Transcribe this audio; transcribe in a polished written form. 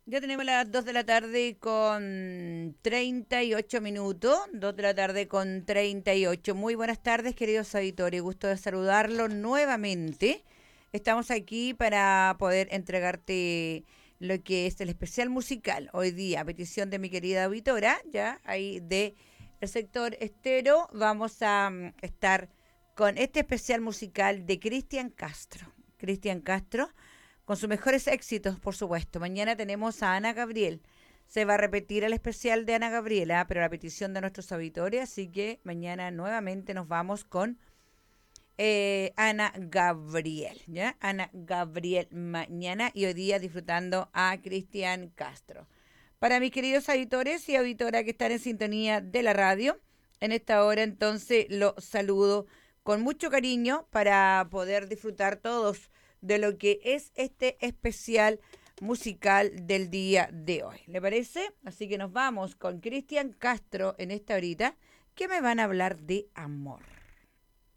Ya tenemos las 2 de la tarde con 38 minutos. 2 de la tarde con 38. Muy buenas tardes, queridos auditores. Gusto de saludarlos nuevamente. Estamos aquí para poder entregarte lo que es el especial musical. Hoy día, a petición de mi querida auditora, ya ahí de el sector estero, vamos a estar con este especial musical de Cristian Castro. Cristian Castro con sus mejores éxitos, por supuesto. Mañana tenemos a Ana Gabriel. Se va a repetir el especial de Ana Gabriela, pero a la petición de nuestros auditores, así que mañana nuevamente nos vamos con Ana Gabriel, ¿ya? Ana Gabriel mañana y hoy día disfrutando a Cristian Castro. Para mis queridos auditores y auditoras que están en sintonía de la radio, en esta hora entonces los saludo con mucho cariño para poder disfrutar todos de lo que es este especial musical del día de hoy. ¿Le parece? Así que nos vamos con Cristian Castro en esta horita que me van a hablar de amor.